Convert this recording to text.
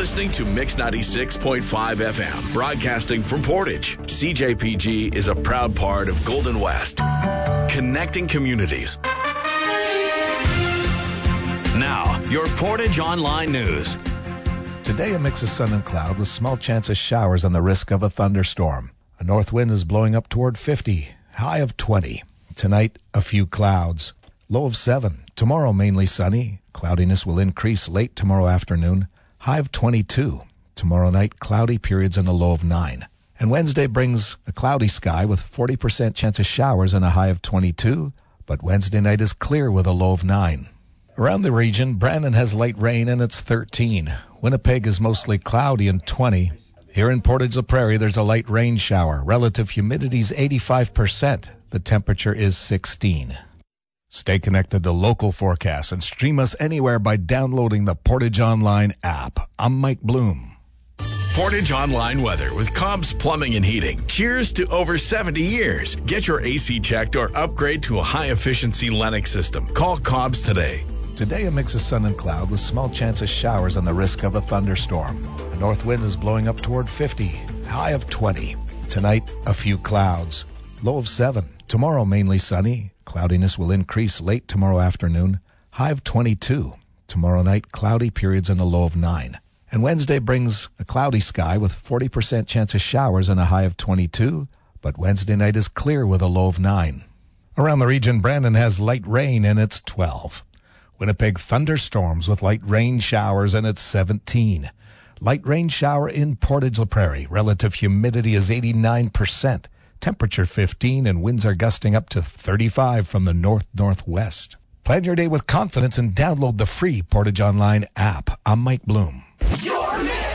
listening to Mix 96.5 FM, broadcasting from Portage. CJPG is a proud part of Golden West, connecting communities. Now, your Portage Online News. Today, a mix of sun and cloud with small chance of showers and the risk of a thunderstorm. A north wind is blowing up toward 50, high of 20. Tonight, a few clouds, low of 7. Tomorrow, mainly sunny. Cloudiness will increase late tomorrow afternoon, high of 22. Tomorrow night, cloudy periods and a low of 9. And Wednesday brings a cloudy sky with 40% chance of showers and a high of 22. But Wednesday night is clear with a low of 9. Around the region, Brandon has light rain and it's 13. Winnipeg is mostly cloudy and 20. Here in Portage la Prairie, there's a light rain shower. Relative humidity is 85%. The temperature is 16. Stay connected to local forecasts and stream us anywhere by downloading the Portage Online app. I'm Mike Bloom. Portage Online weather with Cobb's Plumbing and Heating. Cheers to over 70 years. Get your AC checked or upgrade to a high-efficiency Lennox system. Call Cobb's today. Today, a mix of sun and cloud with small chance of showers and the risk of a thunderstorm. A north wind is blowing up toward 50, high of 20. Tonight, a few clouds, low of 7. Tomorrow, mainly sunny. Cloudiness will increase late tomorrow afternoon, high of 22. Tomorrow night, cloudy periods and a low of 9. And Wednesday brings a cloudy sky with 40% chance of showers and a high of 22. But Wednesday night is clear with a low of 9. Around the region, Brandon has light rain and it's 12. Winnipeg thunderstorms with light rain showers and it's 17. Light rain shower in Portage la Prairie. Relative humidity is 89%. Temperature 15 and winds are gusting up to 35 from the north-northwest. Plan your day with confidence and download the free Portage Online app. I'm Mike Bloom.